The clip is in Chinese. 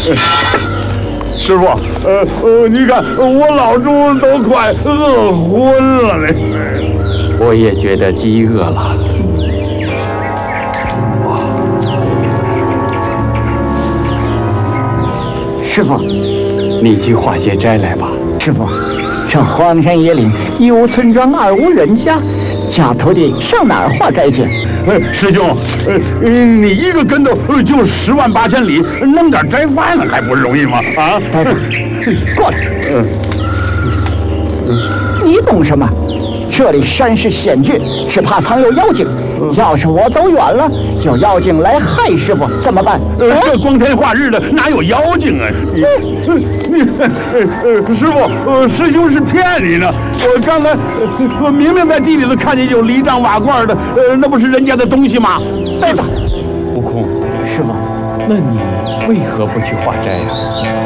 师傅，你看我老猪都快饿昏了呢。 我也觉得饥饿了。 师傅， 你去化些斋来吧。 师傅，这荒山野岭，一无村庄，二无人家，家徒弟上哪儿化斋去？ 师兄，你一个跟头就10万8千里，弄点斋饭了还不容易吗？啊， 呆子，过来。你懂什么？这里山势险峻，只怕藏有妖精。要是我走远了，有妖精来害师傅怎么办？ 这光天化日的，哪有妖精啊？师傅，师兄是骗你呢。我刚才明明在地里头看见有犁杖瓦罐的，那不是人家的东西吗？ 呆子， 悟空， 师傅， 那你为何不去化斋呀？